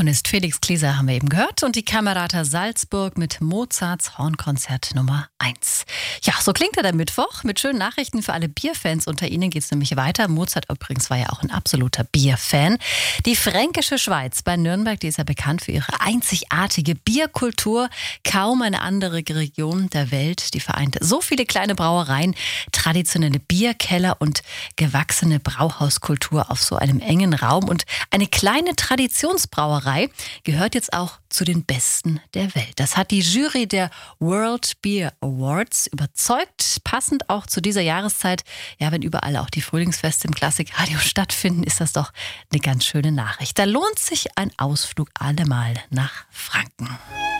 Komponist Felix Klieser haben wir eben gehört und die Camerata Salzburg mit Mozarts Hornkonzert Nummer 1. Ja, so klingt der Mittwoch. Mit schönen Nachrichten für alle Bierfans unter Ihnen geht es nämlich weiter. Mozart übrigens war ja auch ein absoluter Bierfan. Die Fränkische Schweiz bei Nürnberg, die ist ja bekannt für ihre einzigartige Bierkultur. Kaum eine andere Region der Welt, die vereint so viele kleine Brauereien, traditionelle Bierkeller und gewachsene Brauhauskultur auf so einem engen Raum. Und eine kleine Traditionsbrauerei gehört jetzt auch zu den besten der Welt. Das hat die Jury der World Beer Awards überzeugt. Passend auch zu dieser Jahreszeit, ja, wenn überall auch die Frühlingsfeste im Klassikradio stattfinden, ist das doch eine ganz schöne Nachricht. Da lohnt sich ein Ausflug allemal nach Franken.